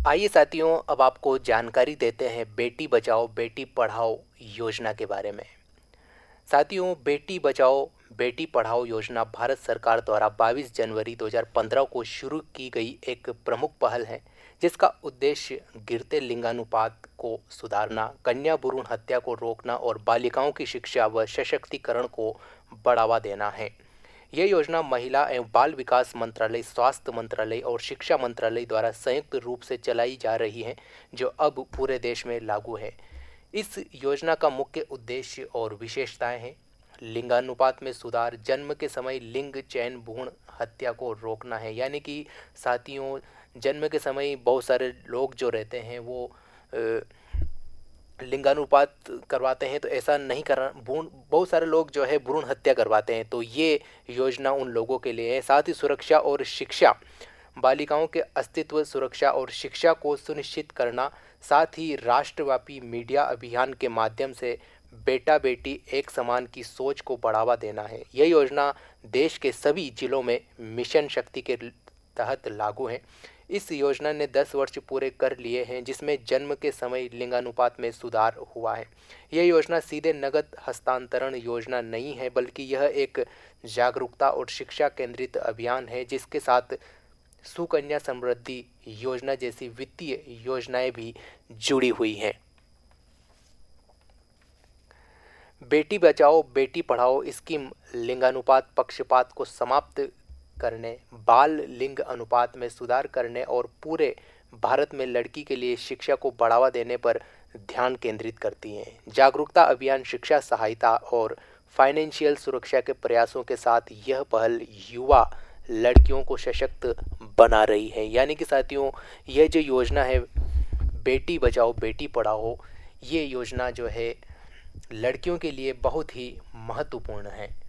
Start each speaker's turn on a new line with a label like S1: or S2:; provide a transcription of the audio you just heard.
S1: आइए साथियों, अब आपको जानकारी देते हैं बेटी बचाओ बेटी पढ़ाओ योजना के बारे में। साथियों, बेटी बचाओ बेटी पढ़ाओ योजना भारत सरकार द्वारा 22 जनवरी 2015 को शुरू की गई एक प्रमुख पहल है, जिसका उद्देश्य गिरते लिंगानुपात को सुधारना, कन्या भ्रूण हत्या को रोकना और बालिकाओं की शिक्षा व सशक्तिकरण को बढ़ावा देना है। यह योजना महिला एवं बाल विकास मंत्रालय, स्वास्थ्य मंत्रालय और शिक्षा मंत्रालय द्वारा संयुक्त रूप से चलाई जा रही है, जो अब पूरे देश में लागू है। इस योजना का मुख्य उद्देश्य और विशेषताएं हैं: लिंगानुपात में सुधार, जन्म के समय लिंग चयन भ्रूण हत्या को रोकना है। यानी कि साथियों, जन्म के समय बहुत सारे लोग जो रहते हैं वो लिंगानुपात करवाते हैं, तो ऐसा नहीं करना। बहुत सारे लोग जो है भ्रूण हत्या करवाते हैं, तो ये योजना उन लोगों के लिए है। साथ ही सुरक्षा और शिक्षा, बालिकाओं के अस्तित्व, सुरक्षा और शिक्षा को सुनिश्चित करना, साथ ही राष्ट्रव्यापी मीडिया अभियान के माध्यम से बेटा बेटी एक समान की सोच को बढ़ावा देना है। यह योजना देश के सभी जिलों में मिशन शक्ति के तहत लागू है। इस योजना ने 10 वर्ष पूरे कर लिए हैं, जिसमें जन्म के समय लिंगानुपात में सुधार हुआ है। यह योजना सीधे नगद हस्तांतरण योजना नहीं है, बल्कि यह एक जागरूकता और शिक्षा केंद्रित अभियान है, जिसके साथ सुकन्या समृद्धि योजना जैसी वित्तीय योजनाएं भी जुड़ी हुई हैं। बेटी बचाओ बेटी पढ़ाओ स्कीम लिंगानुपात पक्षपात को समाप्त करने, बाल लिंग अनुपात में सुधार करने और पूरे भारत में लड़की के लिए शिक्षा को बढ़ावा देने पर ध्यान केंद्रित करती हैं। जागरूकता अभियान, शिक्षा सहायता और फाइनेंशियल सुरक्षा के प्रयासों के साथ यह पहल युवा लड़कियों को सशक्त बना रही है। यानी कि साथियों, यह जो योजना है बेटी बचाओ बेटी पढ़ाओ, ये योजना जो है लड़कियों के लिए बहुत ही महत्वपूर्ण है।